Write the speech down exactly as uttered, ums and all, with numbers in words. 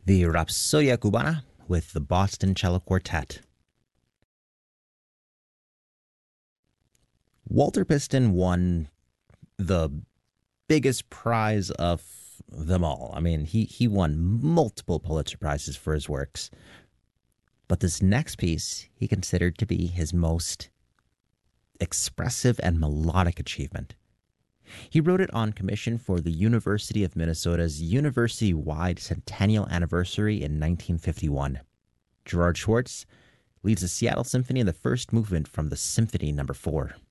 the Rapsodia Cubana with the Boston Cello Quartet. Walter Piston won the biggest prize of them all. I mean, he, he won multiple Pulitzer Prizes for his works. But this next piece he considered to be his most expressive and melodic achievement. He wrote it on commission for the University of Minnesota's university-wide centennial anniversary in nineteen fifty-one. Gerard Schwartz leads the Seattle Symphony in the first movement from the Symphony Number Four.